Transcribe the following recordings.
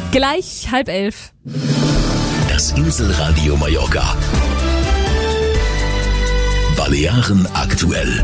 Gleich 10:30. Das Inselradio Mallorca. Balearen aktuell.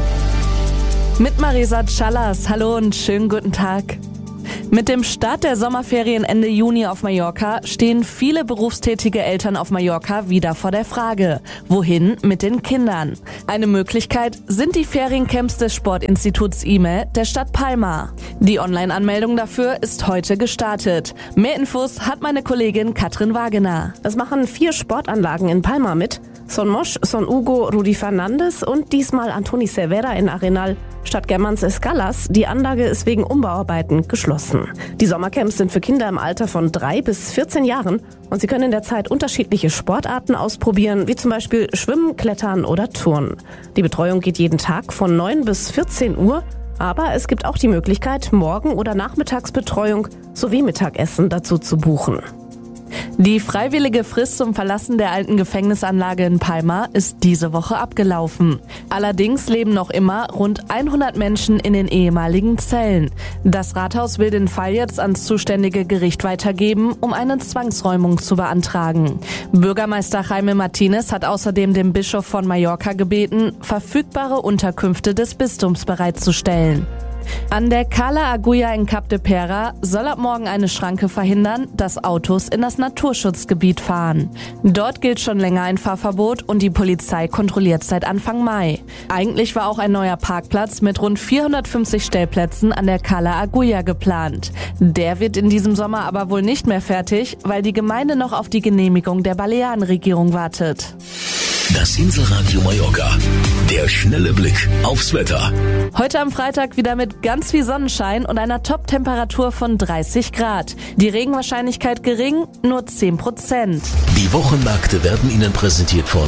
Mit Marisa Callas. Hallo und schönen guten Tag. Mit dem Start der Sommerferien Ende Juni auf Mallorca stehen viele berufstätige Eltern auf Mallorca wieder vor der Frage, wohin mit den Kindern? Eine Möglichkeit sind die Feriencamps des Sportinstituts IME der Stadt Palma. Die Online-Anmeldung dafür ist heute gestartet. Mehr Infos hat meine Kollegin Katrin Wagener. Es machen 4 Sportanlagen in Palma mit. Son Mosch, Son Hugo, Rudi Fernandes und diesmal Antoni Cervera in Arenal statt Germans Escalas. Die Anlage ist wegen Umbauarbeiten geschlossen. Die Sommercamps sind für Kinder im Alter von 3 bis 14 Jahren und sie können in der Zeit unterschiedliche Sportarten ausprobieren, wie zum Beispiel Schwimmen, Klettern oder Turnen. Die Betreuung geht jeden Tag von 9 bis 14 Uhr, aber es gibt auch die Möglichkeit, Morgen- oder Nachmittagsbetreuung sowie Mittagessen dazu zu buchen. Die freiwillige Frist zum Verlassen der alten Gefängnisanlage in Palma ist diese Woche abgelaufen. Allerdings leben noch immer rund 100 Menschen in den ehemaligen Zellen. Das Rathaus will den Fall jetzt ans zuständige Gericht weitergeben, um eine Zwangsräumung zu beantragen. Bürgermeister Jaime Martinez hat außerdem den Bischof von Mallorca gebeten, verfügbare Unterkünfte des Bistums bereitzustellen. An der Cala Agulla in Cap de Pera soll ab morgen eine Schranke verhindern, dass Autos in das Naturschutzgebiet fahren. Dort gilt schon länger ein Fahrverbot und die Polizei kontrolliert seit Anfang Mai. Eigentlich war auch ein neuer Parkplatz mit rund 450 Stellplätzen an der Cala Agulla geplant. Der wird in diesem Sommer aber wohl nicht mehr fertig, weil die Gemeinde noch auf die Genehmigung der Balearenregierung wartet. Das Inselradio Mallorca. Der schnelle Blick aufs Wetter. Heute am Freitag wieder mit ganz viel Sonnenschein und einer Top-Temperatur von 30 Grad. Die Regenwahrscheinlichkeit gering, nur 10%. Die Wochenmärkte werden Ihnen präsentiert von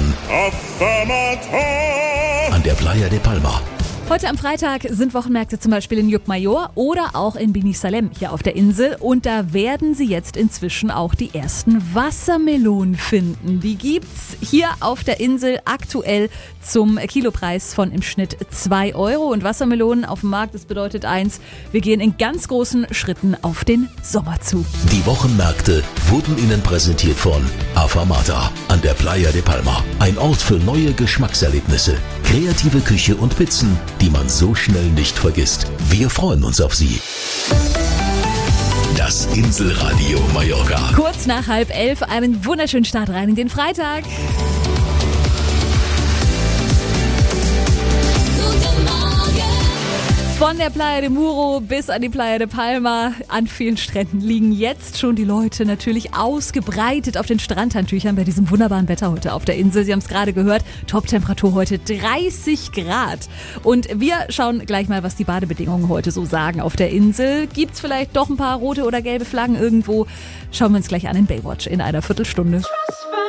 an der Playa de Palma. Heute am Freitag sind Wochenmärkte zum Beispiel in Llucmajor oder auch in Binissalem hier auf der Insel. Und da werden Sie jetzt inzwischen auch die ersten Wassermelonen finden. Die gibt's hier auf der Insel aktuell zum Kilopreis von im Schnitt 2 Euro. Und Wassermelonen auf dem Markt, das bedeutet eins, wir gehen in ganz großen Schritten auf den Sommer zu. Die Wochenmärkte wurden Ihnen präsentiert von Afamata an der Playa de Palma. Ein Ort für neue Geschmackserlebnisse, kreative Küche und Pizzen, die man so schnell nicht vergisst. Wir freuen uns auf Sie. Das Inselradio Mallorca. Kurz nach 10:30, einen wunderschönen Start rein in den Freitag. Von der Playa de Muro bis an die Playa de Palma. An vielen Stränden liegen jetzt schon die Leute natürlich ausgebreitet auf den Strandhandtüchern bei diesem wunderbaren Wetter heute auf der Insel. Sie haben es gerade gehört, Top-Temperatur heute 30 Grad. Und wir schauen gleich mal, was die Badebedingungen heute so sagen auf der Insel. Gibt's vielleicht doch ein paar rote oder gelbe Flaggen irgendwo? Schauen wir uns gleich an in Baywatch in einer Viertelstunde.